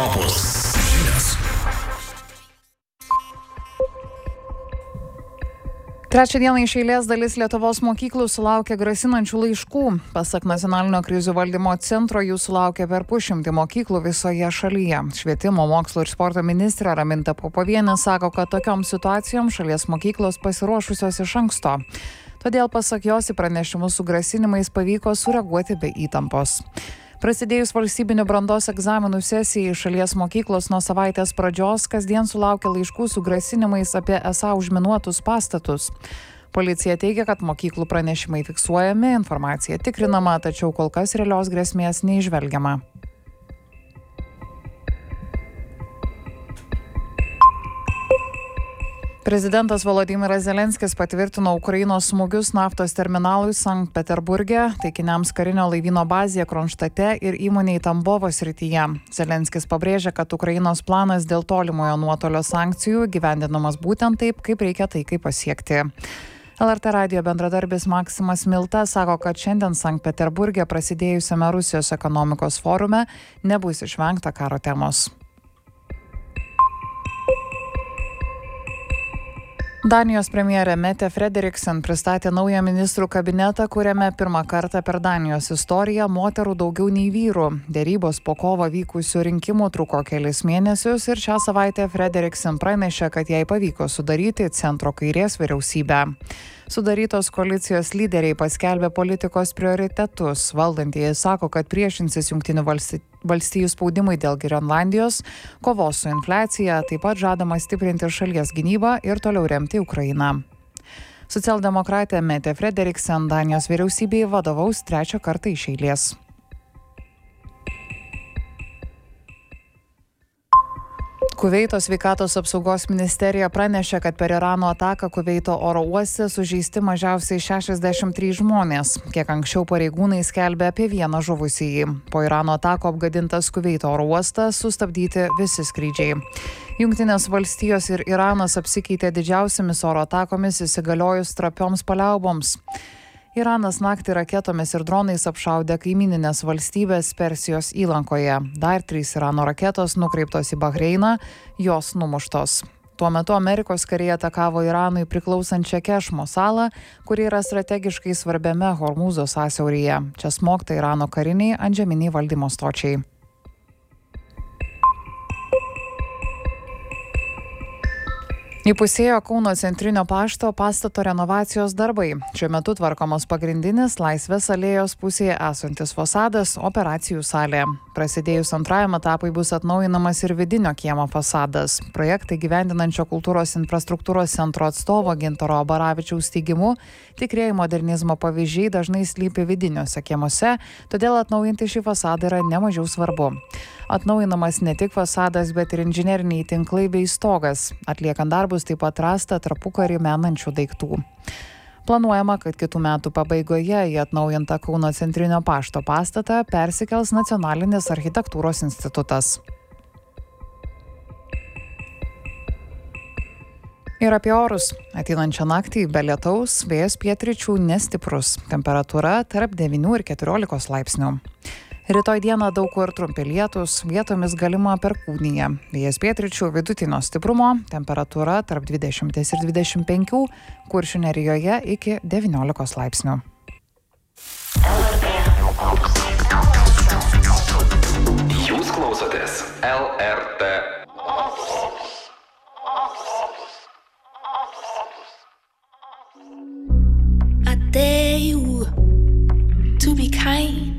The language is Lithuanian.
Opus žinios. Trečią dieną iš eilės dalis Lietuvos mokyklų sulaukė grasinančių laiškų. Pasak Nacionalinio krizių valdymo centro, jų sulaukė per 100 mokyklų visoje šalyje. Švietimo, mokslo ir sporto ministrė Raminta Popovienė sako, kad tokioms situacijoms šalies mokyklos pasiruošusios iš anksto. Todėl, pasak jos, į pranešimus su grasinimais pavyko sureaguoti be įtampos. Prasidėjus valstybinių brandos egzaminų sesijai, šalies mokyklos nuo savaitės pradžios kasdien sulaukia laiškų su grasinimais apie esą užminuotus pastatus. Policija teigia, kad mokyklų pranešimai fiksuojami, informacija tikrinama, tačiau kol kas realios grėsmės neįžvelgiama. Prezidentas Volodymyras Zelenskis patvirtino Ukrainos smūgius naftos terminalui Sankt Peterburge, taikiniams karinio laivyno bazėje Kronštate ir įmonei Tambovo srityje. Zelenskis pabrėžia, kad Ukrainos planas dėl tolimojo nuotolio sankcijų gyvendinamas būtent taip, kaip reikia taikai pasiekti. LRT radijo bendradarbis Maksimas Milta sako, kad šiandien Sankt Peterburge prasidėjusiame Rusijos ekonomikos forume nebus išvengta karo temos. Danijos premjerė Mette Frederiksen pristatė naują ministrų kabinetą, kuriame pirmą kartą per Danijos istoriją moterų daugiau nei vyrų. Dėrybos po kovo vykusių rinkimų truko kelis mėnesius ir šią savaitę Frederiksen pranešė, kad jai pavyko sudaryti centro kairės vyriausybę. Sudarytos koalicijos lyderiai paskelbė politikos prioritetus. Valdantieji sako, kad priešinsis Jungtinių valstijų spaudimui dėl Grenlandijos, kovos su infliacija, taip pat žadama stiprinti šalies gynybą ir toliau remti Ukrainą. Socialdemokratė Mette Frederiksen Danijos vyriausybėje vadovaus trečią kartą iš eilės. Kuveito sveikatos apsaugos ministerija pranešė, kad per Irano ataką Kuveito oro uoste sužeisti mažiausiai 63 žmonės. Kiek anksčiau pareigūnai skelbė apie vieną žuvusįjį. Po Irano atako apgadintas Kuveito oro uostas, sustabdyti visi skrydžiai. Jungtinės valstijos ir Iranas apsikeitė didžiausiamis oro atakomis įsigaliojus trapioms paliauboms. Iranas naktį raketomis ir dronais apšaudė kaimininės valstybės Persijos įlankoje. Dar 3 Irano raketos nukreiptos į Bahreiną, jos numuštos. Tuo metu Amerikos kariai atakavo Iranui priklausančią Kešmo salą, kuri yra strategiškai svarbiame Hormūzo sąsiauryje. Čia smogta Irano kariniai antžeminiai valdymo stočiai. Įpusėjo Kauno centrinio pašto pastato renovacijos darbai. Šiuo metu tvarkomos pagrindinis Laisvės alėjos pusėje esantis fasadas, operacijų salė. Prasidėjus antrajam etapui bus atnaujinamas ir vidinio kiemo fasadas. Projektai gyvendinančio kultūros infrastruktūros centro atstovo Gintaro Baravičiaus teigimu, tikrieji modernizmo pavyzdžiai dažnai slypi vidiniuose kiemuose, todėl atnaujinti šį fasadą yra nemažiau svarbu. Atnaujinamas ne tik fasadas, bet ir inžineriniai tinklai bei stogas. Atliekant darbus taip pat rasta tarpukarį menančių daiktų. Planuojama, kad kitų metų pabaigoje į atnaujintą Kauno centrinio pašto pastatą persikels Nacionalinis architektūros institutas. Ir apie orus. Ateinančią naktį be lietaus, vėjas pietryčių nestiprus. Temperatūra tarp 9 ir 14 laipsnių. Rytoj dieną daug kur trumpi lietūs, vietomis galima perkūnija. Vėjas pietryčių vidutinio stiprumo, temperatūra tarp 20 ir 25, Kuršių nerijoje iki 19 laipsnių. Jūs klausotės LRT. I dare you to be kind.